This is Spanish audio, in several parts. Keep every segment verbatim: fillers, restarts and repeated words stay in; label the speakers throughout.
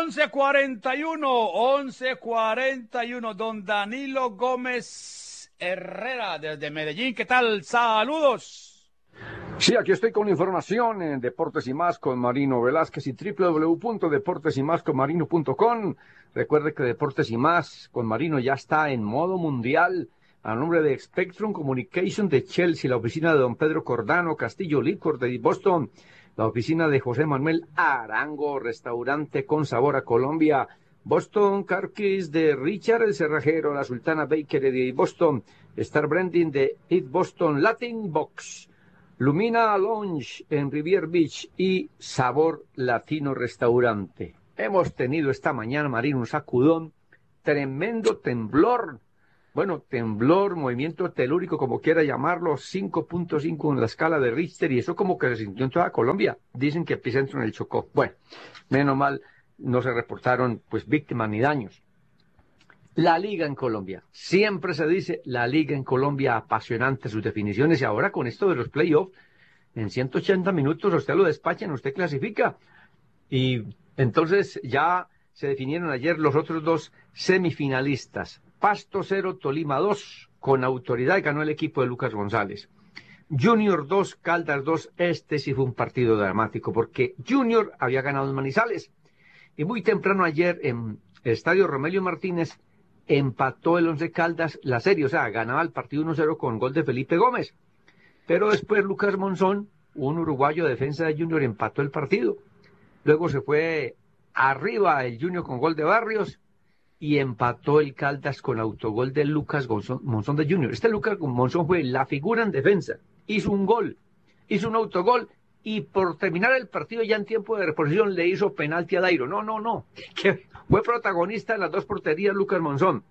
Speaker 1: once cuarenta y uno, once cuarenta y uno, don Danilo Gómez Herrera desde Medellín. ¿Qué tal? Saludos.
Speaker 2: Sí, aquí estoy con información en Deportes y Más con Marino Velázquez y doble u doble u doble u punto deportes y más con marino punto com. Recuerde que Deportes y Más con Marino ya está en modo mundial a nombre de Spectrum Communication de Chelsea, la oficina de don Pedro Cordano, Castillo Licor de Boston, la oficina de José Manuel Arango, restaurante con sabor a Colombia, Boston Carquis de Richard el Cerrajero, la Sultana Bakery de Boston, Star Branding de Eat Boston, Latin Box, Lumina Lounge en Rivier Beach y Sabor Latino Restaurante. Hemos tenido esta mañana, Marino, un sacudón, tremendo temblor. Bueno, temblor, movimiento telúrico, como quiera llamarlo, cinco punto cinco en la escala de Richter, y eso como que se sintió en toda Colombia. Dicen que epicentro en el Chocó. Bueno, menos mal, no se reportaron pues víctimas ni daños. La Liga en Colombia. Siempre se dice la Liga en Colombia, apasionante sus definiciones, y ahora con esto de los playoffs, en ciento ochenta minutos usted lo despachan, usted clasifica. Y entonces ya se definieron ayer los otros dos semifinalistas. Pasto cero, Tolima dos, con autoridad ganó el equipo de Lucas González. Junior dos, Caldas dos, este sí fue un partido dramático, porque Junior había ganado en Manizales. Y muy temprano ayer en el estadio Romelio Martínez empató el Once Caldas la serie, o sea, ganaba el partido uno cero con gol de Felipe Gómez. Pero después Lucas Monzón, un uruguayo de defensa de Junior, empató el partido. Luego se fue arriba el Junior con gol de Barrios, y empató el Caldas con autogol de Lucas Monzón de Junior. Este Lucas Monzón fue la figura en defensa, hizo un gol, hizo un autogol, y por terminar el partido ya en tiempo de reposición le hizo penalti a Dairo. No, no, no, que fue protagonista en las dos porterías Lucas Monzón.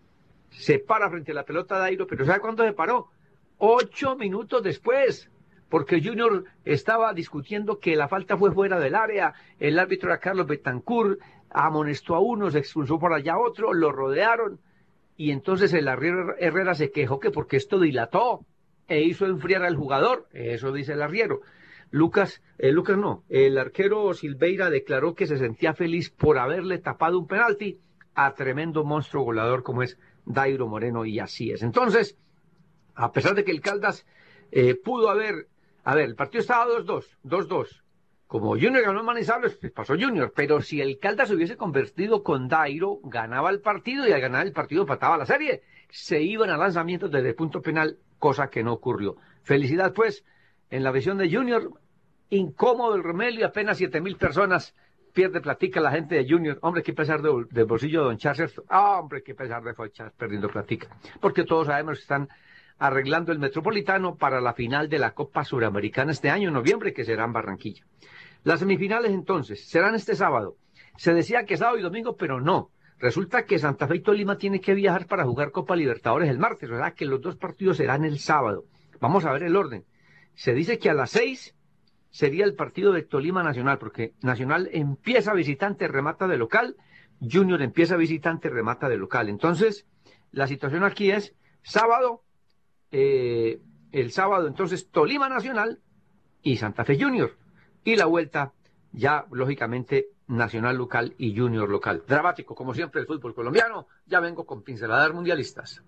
Speaker 2: Se para frente a la pelota Dairo, pero ¿sabe cuándo se paró? Ocho minutos después, porque Junior estaba discutiendo que la falta fue fuera del área, el árbitro era Carlos Betancourt, amonestó a uno, se expulsó por allá a otro, lo rodearon, y entonces el arriero Herrera se quejó que porque esto dilató e hizo enfriar al jugador. Eso dice el arriero. Lucas, eh, Lucas no, el arquero Silveira declaró que se sentía feliz por haberle tapado un penalti a tremendo monstruo goleador como es Dairo Moreno, y así es. Entonces, a pesar de que el Caldas eh, pudo haber, a ver, el partido estaba dos dos, dos dos. Como Junior ganó en Manizales, pues pasó Junior, pero si el Caldas se hubiese convertido con Dairo, ganaba el partido, y al ganar el partido empataba la serie. Se iban a lanzamientos desde el punto penal, cosa que no ocurrió. Felicidad, pues, en la visión de Junior, incómodo el Romelio, apenas siete mil personas, pierde platica la gente de Junior. Hombre, qué pesar de, del bolsillo de don Charles, ah, hombre, qué pesar de Fochas perdiendo platica, porque todos sabemos que están arreglando el Metropolitano para la final de la Copa Suramericana este año, en noviembre, que será en Barranquilla. Las semifinales, entonces, serán este sábado. Se decía que sábado y domingo, pero no. Resulta que Santa Fe y Tolima tiene que viajar para jugar Copa Libertadores el martes, o sea que los dos partidos serán el sábado. Vamos a ver el orden. Se dice que a las seis sería el partido de Tolima Nacional, porque Nacional empieza visitante, remata de local, Junior empieza visitante, remata de local. Entonces, la situación aquí es sábado, eh, el sábado entonces Tolima Nacional y Santa Fe Junior. Y la vuelta, ya lógicamente, Nacional local y Junior local. Dramático, como siempre, el fútbol colombiano. Ya vengo con pinceladas mundialistas.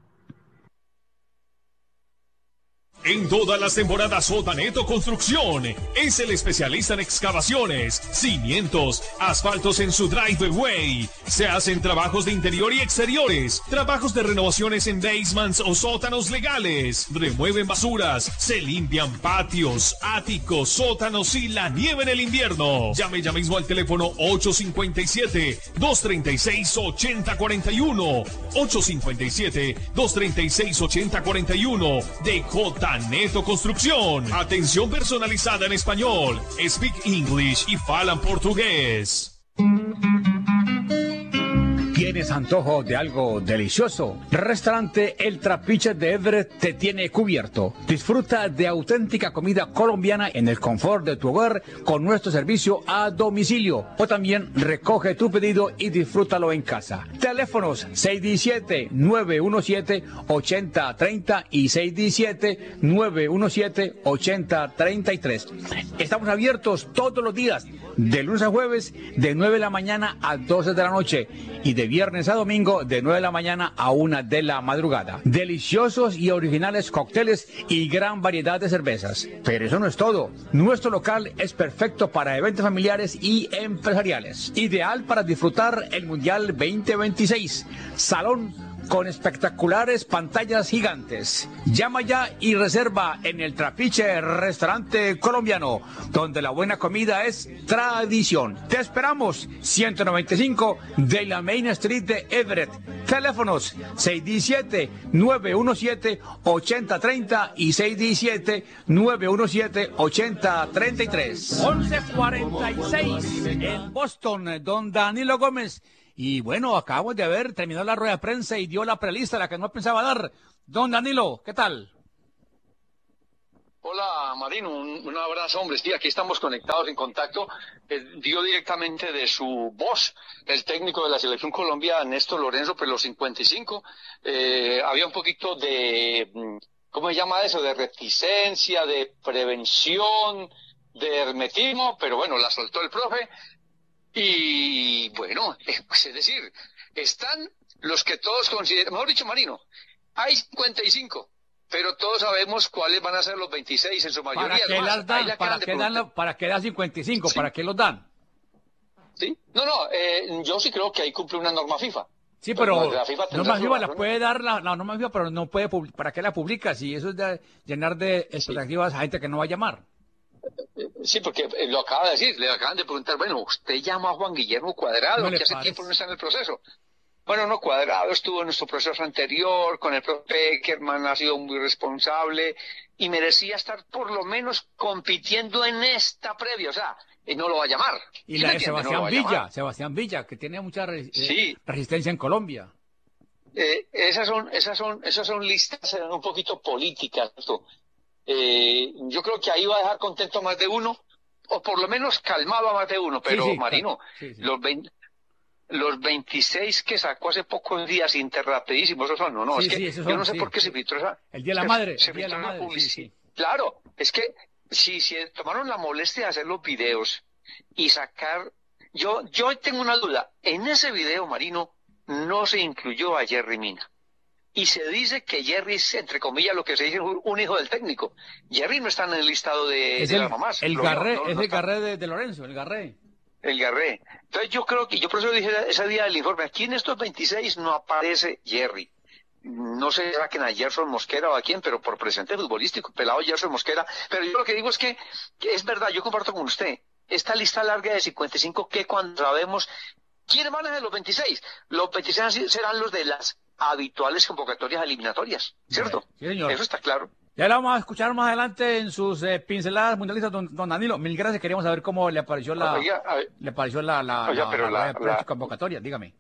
Speaker 3: En todas las temporadas, Sotaneto Construcción es el especialista en excavaciones, cimientos, asfaltos en su driveway. Se hacen trabajos de interior y exteriores, trabajos de renovaciones en basements o sótanos legales, remueven basuras, se limpian patios, áticos, sótanos y la nieve en el invierno. Llame ya mismo al teléfono ocho cinco siete, dos tres seis, ocho cero cuatro uno, ocho cinco siete, dos tres seis, ocho cero cuatro uno de J. Neto Construcción. Atención personalizada en español, Speak English y falan portugués.
Speaker 1: ¿Tienes antojo de algo delicioso? Restaurante El Trapiche de Everett te tiene cubierto. Disfruta de auténtica comida colombiana en el confort de tu hogar con nuestro servicio a domicilio. O también recoge tu pedido y disfrútalo en casa. Teléfonos seis uno siete, nueve uno siete, ocho cero tres cero y seis uno siete, nueve uno siete, ocho cero tres tres. Estamos abiertos todos los días, de lunes a jueves, de nueve de la mañana a doce de la noche y de viernes a domingo de nueve de la mañana a una de la madrugada. Deliciosos y originales cócteles y gran variedad de cervezas. Pero eso no es todo. Nuestro local es perfecto para eventos familiares y empresariales. Ideal para disfrutar el Mundial veinte veintiséis. Salón con espectaculares pantallas gigantes. Llama ya y reserva en El Trapiche Restaurante Colombiano, donde la buena comida es tradición. Te esperamos, ciento noventa y cinco de la Main Street de Everett. Teléfonos seis uno siete, nueve uno siete, ocho cero tres cero y seis uno siete, nueve uno siete, ocho cero tres tres. once cuarenta y seis en Boston, don Danilo Gómez. Y bueno, acabamos de ver, terminó la rueda de prensa y dio la prelista, la que no pensaba dar. Don Danilo, ¿qué tal?
Speaker 4: Hola, Marino, un, un abrazo, hombre. Sí, aquí estamos conectados en contacto. Eh, dio directamente de su voz el técnico de la Selección Colombia, Néstor Lorenzo, pues los cincuenta y cinco. Eh, había un poquito de, ¿cómo se llama eso? De reticencia, de prevención, de hermetismo, pero bueno, la soltó el profe. Y bueno, pues es decir, están los que todos consideran, mejor dicho, Marino, hay cincuenta y cinco, pero todos sabemos cuáles van a ser los veintiséis en su mayoría.
Speaker 1: ¿Para qué las dan? ¿Para qué dan, la, ¿Para qué dan cincuenta y cinco? ¿Sí? ¿Para qué los dan?
Speaker 4: Sí, no, no, eh, yo sí creo que ahí cumple una norma FIFA.
Speaker 1: Sí, pero la FIFA norma FIFA la puede dar la, la norma FIFA, pero no puede, ¿para qué la publica? Si eso es de llenar de expectativas sí. a gente que no va a llamar.
Speaker 4: Sí, porque lo acaba de decir, le acaban de preguntar, bueno, usted llama a Juan Guillermo Cuadrado, que hace tiempo no está en el proceso. Bueno, no, Cuadrado estuvo en nuestro proceso anterior, con el propio Peckerman, ha sido muy responsable y merecía estar por lo menos compitiendo en esta previa, o sea, no lo va a llamar.
Speaker 1: Y la de Sebastián no Villa, Sebastián Villa, que tiene mucha re
Speaker 4: sí.
Speaker 1: resistencia en Colombia.
Speaker 4: Eh, esas son, esas son, esas son listas un poquito políticas, ¿no? Eh, yo creo que ahí va a dejar contento a más de uno, o por lo menos calmado a más de uno, pero sí, sí, Marino, sí, sí. Los, veinte, los veintiséis que sacó hace pocos días interrapidísimos, esos son, no, no, sí, es que sí, yo son, no sé sí, por qué sí. se filtró esa...
Speaker 1: El Día de la Madre, se, el Día de la Madre,
Speaker 4: sí, sí. Claro, es que si, si tomaron la molestia de hacer los videos y sacar... Yo, yo tengo una duda, en ese video, Marino, no se incluyó a Jerry Mina. Y se dice que Jerry es, entre comillas, lo que se dice, un hijo del técnico. Jerry no está en el listado de,
Speaker 1: es
Speaker 4: de
Speaker 1: el,
Speaker 4: las mamás.
Speaker 1: El Garré, no, no, es no el Garré de, de Lorenzo, el Garré.
Speaker 4: El Garré. Entonces yo creo que, yo por eso dije ese día del informe, aquí en estos veintiséis no aparece Jerry. No sé si saquen a Gerson Mosquera o a quién, pero por presente futbolístico, pelado Gerson Mosquera. Pero yo lo que digo es que, que es verdad, yo comparto con usted, esta lista larga de cincuenta y cinco que cuando sabemos quiénes van a ser los veintiséis, los veintiséis serán los de las habituales convocatorias eliminatorias, ¿cierto?
Speaker 1: Sí, señor.
Speaker 4: Eso está claro.
Speaker 1: Ya la vamos a escuchar más adelante en sus eh, pinceladas mundialistas, don, don Danilo. Mil gracias, queríamos saber cómo le apareció la,
Speaker 4: oiga, ver,
Speaker 1: le apareció la, la,
Speaker 4: oiga,
Speaker 1: la,
Speaker 4: pero
Speaker 1: la,
Speaker 4: la,
Speaker 1: la, la
Speaker 4: la
Speaker 1: convocatoria, dígame.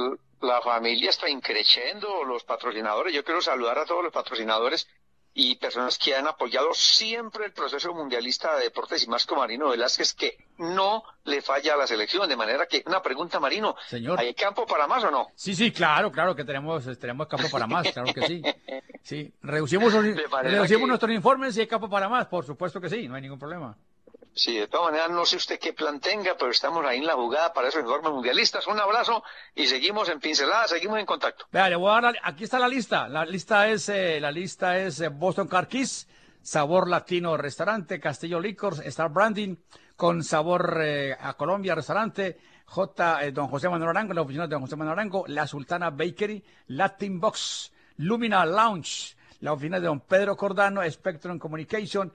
Speaker 4: La familia está increciendo, los patrocinadores, yo quiero saludar a todos los patrocinadores y personas que han apoyado siempre el proceso mundialista de deportes y más con Marino Velázquez, que no le falla a la selección. De manera que, una pregunta, Marino,
Speaker 1: señor,
Speaker 4: ¿hay campo para más o no?
Speaker 1: Sí, sí, claro, claro que tenemos, tenemos campo para más, claro que sí. Sí, reducimos, reducimos que... nuestros informes y hay campo para más, por supuesto que sí, no hay ningún problema.
Speaker 4: Sí, de todas maneras, no sé usted qué plan tenga, pero estamos ahí en la jugada para esos informes mundialistas. Un abrazo y seguimos en pinceladas, seguimos en contacto.
Speaker 1: Vea, le voy a dar, aquí está la lista. La lista es, eh, la lista es eh, Boston Car Keys, Sabor Latino Restaurante, Castillo Liquors, Star Branding, con sabor eh, a Colombia Restaurante, J. Eh, Don José Manuel Arango, la oficina de Don José Manuel Arango, La Sultana Bakery, Latin Box, Lumina Lounge, la oficina de Don Pedro Cordano, Spectrum Communication.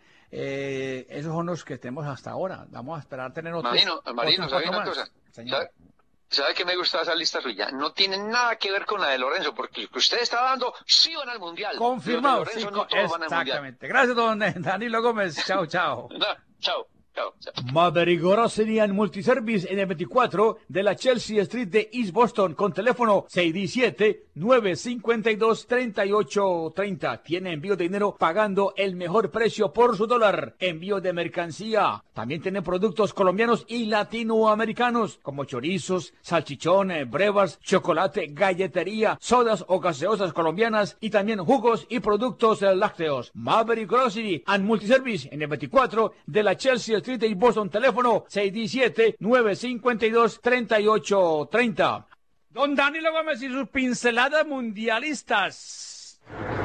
Speaker 1: Eh, esos son los que tenemos hasta ahora. Vamos a esperar a tener otros.
Speaker 4: Marino, Marino, ¿sabe una cosa? ¿Sabe, ¿Sabe que me gusta esa lista suya? No tiene nada que ver con la de Lorenzo, porque lo que usted está dando sí van al Mundial.
Speaker 1: Confirmado, sí, no exactamente. Gracias, don Danilo Gómez. Chao, chao.
Speaker 4: No, chao. Chao, chao.
Speaker 1: Maverick Grocery and Multiservice en el veinticuatro de la Chelsea Street de East Boston con teléfono seis uno siete, nueve cinco dos, tres ocho tres cero. Tiene envío de dinero pagando el mejor precio por su dólar. Envío de mercancía. También tiene productos colombianos y latinoamericanos como chorizos, salchichones, brevas, chocolate, galletería, sodas o gaseosas colombianas y también jugos y productos eh, lácteos. Maverick Grocery and Multiservice en el veinticuatro de la Chelsea Street de Boston, teléfono seis uno siete, nueve cinco dos, tres ocho tres cero. Don Danilo Gómez y sus pinceladas mundialistas.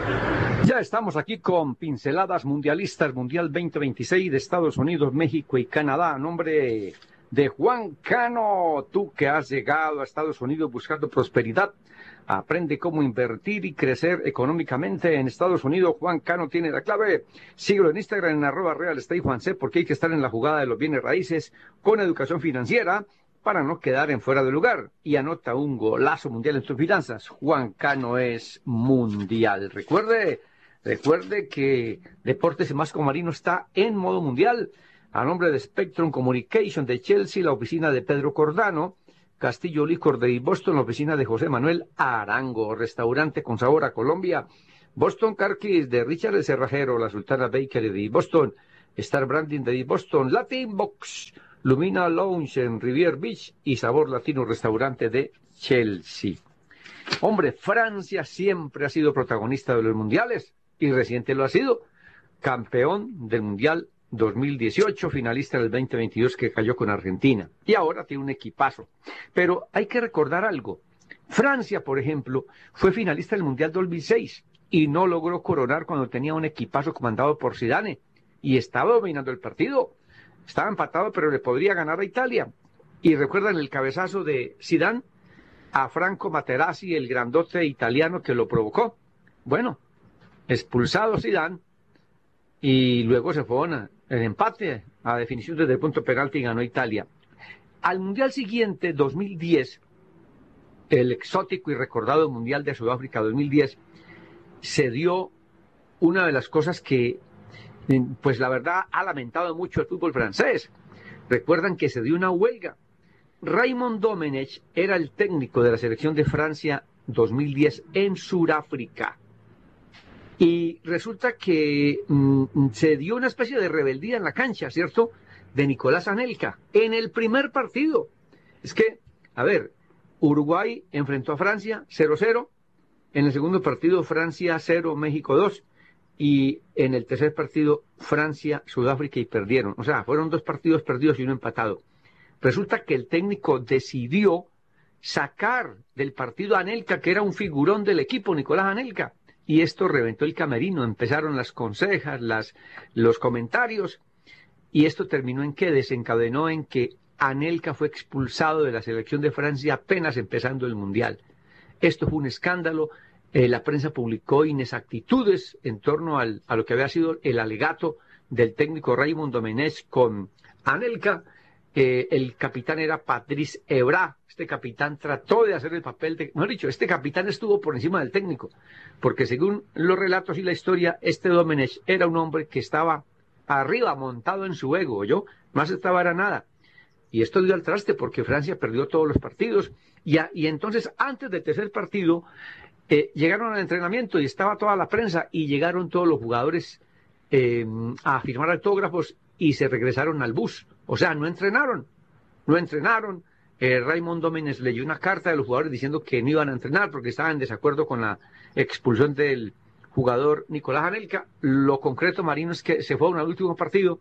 Speaker 2: Ya estamos aquí con pinceladas mundialistas, Mundial veinte veintiséis de Estados Unidos, México y Canadá. A nombre de Juan Cano, tú que has llegado a Estados Unidos buscando prosperidad, aprende cómo invertir y crecer económicamente en Estados Unidos. Juan Cano tiene la clave. Síguelo en Instagram en arroba real estate Juan C, porque hay que estar en la jugada de los bienes raíces con educación financiera para no quedar en fuera de lugar. Y anota un golazo mundial en tus finanzas. Juan Cano es mundial. Recuerde, recuerde que Deportes y Más con Marino está en modo mundial. A nombre de Spectrum Communication de Chelsea, la oficina de Pedro Cordano, Castillo Licor de Boston, la oficina de José Manuel Arango, restaurante con sabor a Colombia, Boston Car Keys de Richard el Cerrajero, la Sultana Bakery de Boston, Star Branding de Boston, Latin Box, Lumina Lounge en Rivier Beach y Sabor Latino Restaurante de Chelsea. Hombre, Francia siempre ha sido protagonista de los mundiales y reciente lo ha sido, campeón del Mundial dos mil dieciocho, finalista del veinte veintidós que cayó con Argentina. Y ahora tiene un equipazo. Pero hay que recordar algo. Francia, por ejemplo, fue finalista del Mundial dos mil seis y no logró coronar cuando tenía un equipazo comandado por Zidane. Y estaba dominando el partido. Estaba empatado, pero le podría ganar a Italia. Y recuerdan el cabezazo de Zidane a Franco Materazzi, el grandote italiano que lo provocó. Bueno, expulsado Zidane y luego se fue a el empate a definición desde el punto penalti y ganó Italia. Al Mundial siguiente, dos mil diez, el exótico y recordado Mundial de Sudáfrica dos mil diez, se dio una de las cosas que, pues la verdad, ha lamentado mucho el fútbol francés. Recuerdan que se dio una huelga. Raymond Domenech era el técnico de la selección de Francia dos mil diez en Sudáfrica. Y resulta que mmm, se dio una especie de rebeldía en la cancha, ¿cierto?, de Nicolás Anelka en el primer partido. Es que, a ver, Uruguay enfrentó a Francia cero cero, en el segundo partido Francia cero, México dos, y en el tercer partido Francia, Sudáfrica y perdieron. O sea, fueron dos partidos perdidos y uno empatado. Resulta que el técnico decidió sacar del partido a Anelka, que era un figurón del equipo, Nicolás Anelka. Y esto reventó el camerino, empezaron las consejas, las, los comentarios, y esto terminó en que desencadenó en que Anelka fue expulsado de la selección de Francia apenas empezando el Mundial. Esto fue un escándalo, eh, la prensa publicó inexactitudes en torno al, a lo que había sido el alegato del técnico Raymond Domenech con Anelka. Eh, el capitán era Patrice Evra. Este capitán trató de hacer el papel de... Mejor dicho, este capitán estuvo por encima del técnico, porque según los relatos y la historia, este Domenech era un hombre que estaba arriba, montado en su ego, ¿yo? No aceptaba era nada. Y esto dio al traste porque Francia perdió todos los partidos. Y, a, y entonces, antes del tercer partido, eh, llegaron al entrenamiento y estaba toda la prensa y llegaron todos los jugadores eh, a firmar autógrafos y se regresaron al bus. O sea, no entrenaron, no entrenaron. Eh, Raymond Domenech leyó una carta de los jugadores diciendo que no iban a entrenar porque estaban en desacuerdo con la expulsión del jugador Nicolás Anelka. Lo concreto, Marino, es que se fue a un último partido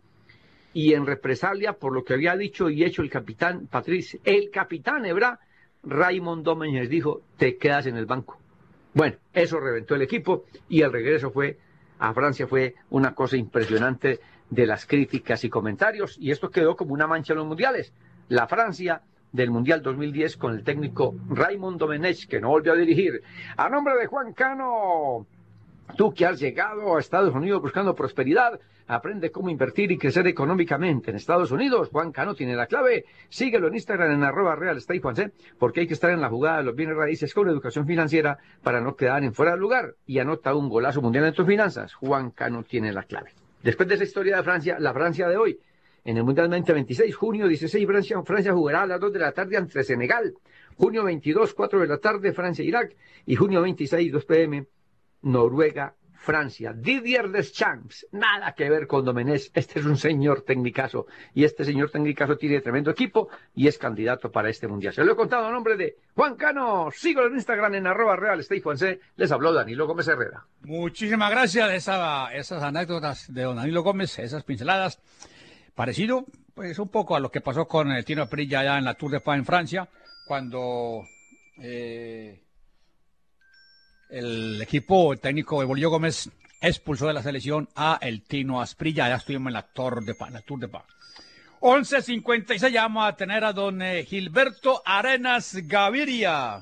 Speaker 2: y en represalia por lo que había dicho y hecho el capitán Patrice, el capitán Evra, Raymond Domenech dijo, te quedas en el banco. Bueno, eso reventó el equipo y el regreso fue a Francia fue una cosa impresionante de las críticas y comentarios, y esto quedó como una mancha en los mundiales. La Francia del Mundial dos mil diez con el técnico Raymond Domenech, que no volvió a dirigir. A nombre de Juan Cano, tú que has llegado a Estados Unidos buscando prosperidad, aprende cómo invertir y crecer económicamente en Estados Unidos. Juan Cano tiene la clave. Síguelo en Instagram en arroba real estate Juan C, porque hay que estar en la jugada de los bienes raíces con educación financiera para no quedar en fuera de lugar. Y anota un golazo mundial en tus finanzas. Juan Cano tiene la clave. Después de esa historia de Francia, la Francia de hoy. En el Mundial veinte veintiséis, junio dieciséis, Francia, Francia jugará a las dos de la tarde ante Senegal. Junio veintidós, cuatro de la tarde, Francia-Irak. Y junio veintiséis, dos pe eme, Noruega-Francia. Didier Deschamps, nada que ver con Domenech. Este es un señor tecnicazo. Y este señor tecnicazo tiene tremendo equipo y es candidato para este Mundial. Se lo he contado a nombre de Juan Cano. Síguelo en Instagram en arroba real stay Juan C. Les habló Danilo Gómez Herrera.
Speaker 1: Muchísimas gracias. Esa, esas anécdotas de don Danilo Gómez, esas pinceladas. Parecido, pues, un poco a lo que pasó con el Tino Asprilla allá en la Tour de France en Francia, cuando eh, el equipo técnico de Bolillo Gómez expulsó de la selección a el Tino Asprilla. Ya estuvimos en la Tour de France, la Tour de France. once cincuenta y seis, ya vamos a tener a don eh, Gilberto Arenas Gaviria.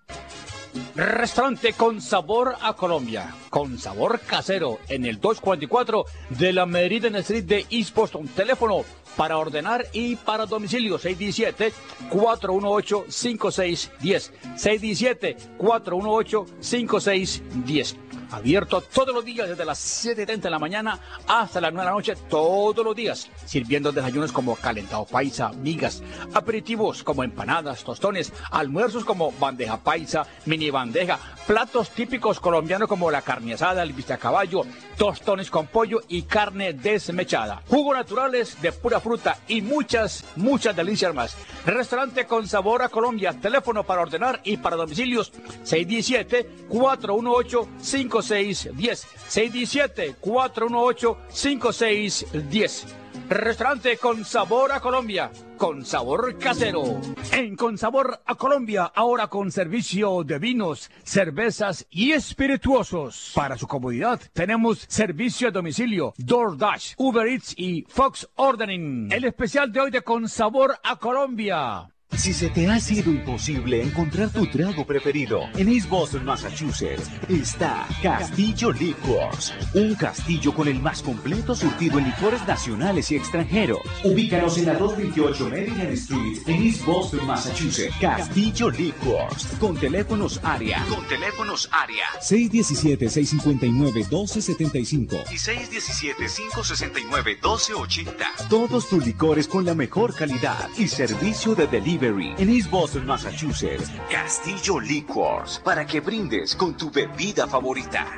Speaker 1: Restaurante con sabor a Colombia, con sabor casero, en el doscientos cuarenta y cuatro de la Meridian Street de East Boston. Teléfono para ordenar y para domicilio, seis uno siete, cuatro uno ocho, cinco seis uno cero. seis uno siete, cuatro uno ocho, cinco seis uno cero. Abierto todos los días desde las siete y treinta de la mañana hasta las nueve de la noche, todos los días, sirviendo desayunos como calentado paisa, migas, aperitivos como empanadas, tostones, almuerzos como bandeja paisa, mini bandeja, platos típicos colombianos como la carne asada, el bistec a caballo, tostones con pollo y carne desmechada, jugos naturales de pura fruta y muchas, muchas delicias más. Restaurante con sabor a Colombia. Teléfono para ordenar y para domicilios, seis uno siete, cuatro uno ocho, cinco seis uno cero. seis uno siete, cuatro uno ocho, cinco seis uno cero. Restaurante con sabor a Colombia, con sabor casero. En Con Sabor a Colombia, ahora con servicio de vinos, cervezas y espirituosos. Para su comodidad, tenemos servicio a domicilio, DoorDash, Uber Eats y Fox Ordering. El especial de hoy de Con Sabor a Colombia.
Speaker 5: Si se te ha sido imposible encontrar tu trago preferido, en East Boston, Massachusetts, está Castillo Liquors, un castillo con el más completo surtido en licores nacionales y extranjeros. Ubícanos en la doscientos veintiocho Maryland Street, en East Boston, Massachusetts. Castillo Liquors, con teléfonos área, con teléfonos área
Speaker 6: seis uno siete, seis cinco nueve, uno dos siete cinco
Speaker 5: y seis uno siete, cinco seis nueve, dos cero ocho cero. Todos tus licores con la mejor calidad y servicio de delivery. En East Boston, Massachusetts, Castillo Liquors, para que brindes con tu bebida favorita.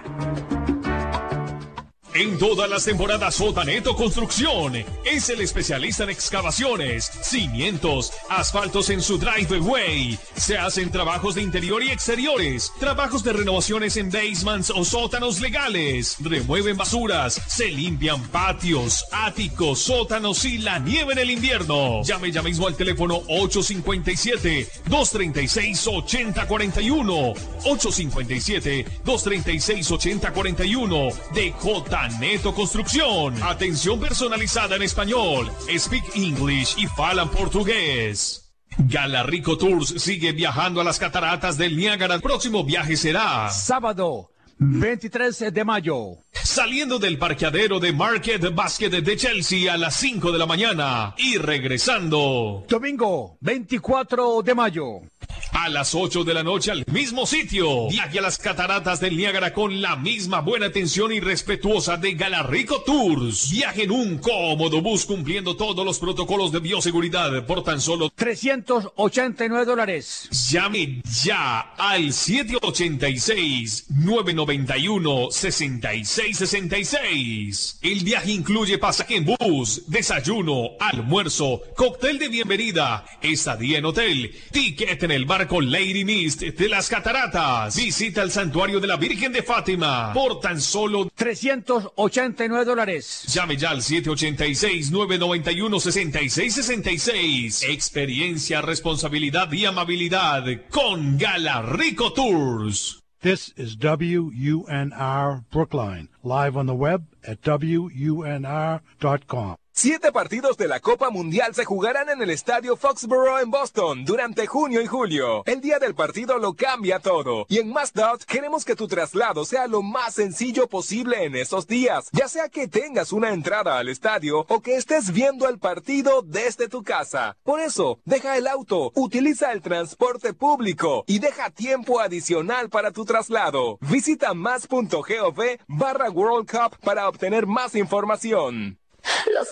Speaker 3: En todas las temporadas, Sotaneto Construcción es el especialista en excavaciones, cimientos, asfaltos en su driveway. Se hacen trabajos de interior y exteriores, trabajos de renovaciones en basements o sótanos legales. Remueven basuras, se limpian patios, áticos, sótanos y la nieve en el invierno. Llame ya mismo al teléfono ocho cinco siete, dos tres seis, ocho cero cuatro uno. ocho cinco siete, dos tres seis, ocho cero cuatro uno de J. Neto Construcción. Atención personalizada en español. Speak English y falan portugués. Galarrico Tours sigue viajando a las cataratas del Niágara. El próximo viaje será
Speaker 1: sábado veintitrés de mayo.
Speaker 3: Saliendo del parqueadero de Market Basket de Chelsea a las cinco de la mañana y regresando
Speaker 1: domingo veinticuatro de mayo
Speaker 3: a las ocho de la noche al mismo sitio. Viaje a las cataratas del Niágara con la misma buena atención y respetuosa de Galarrico Tours. Viaje en un cómodo bus cumpliendo todos los protocolos de bioseguridad por tan solo
Speaker 1: trescientos ochenta y nueve dólares.
Speaker 3: Llame ya al siete ocho seis, nueve nueve uno, seis seis seis seis. El viaje incluye pasaje en bus, desayuno, almuerzo, cóctel de bienvenida, estadía en hotel, ticket en el barco Lady Mist de las Cataratas, visita al santuario de la Virgen de Fátima por tan solo
Speaker 1: trescientos ochenta y nueve dólares.
Speaker 3: Llame ya al siete ocho seis, nueve nueve uno, seis seis seis seis. Experiencia, responsabilidad y amabilidad con Galarrico Tours.
Speaker 7: This is W U N R Brookline, live on the web at W U N R dot com.
Speaker 8: Siete partidos de la Copa Mundial se jugarán en el Estadio Foxborough en Boston durante junio y julio. El día del partido lo cambia todo. Y en Mazdot queremos que tu traslado sea lo más sencillo posible en esos días. Ya sea que tengas una entrada al estadio o que estés viendo el partido desde tu casa. Por eso, deja el auto, utiliza el transporte público y deja tiempo adicional para tu traslado. Visita más punto gov barra World Cup para obtener más información.
Speaker 9: Los